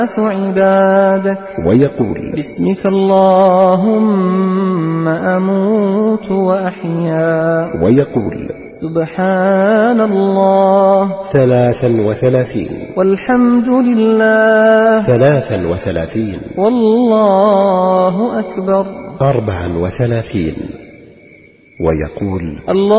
عبادك. ويقول باسمك اللهم أموت وأحيا. ويقول سبحان الله 33 والحمد لله 33 والله أكبر 34. ويقول الله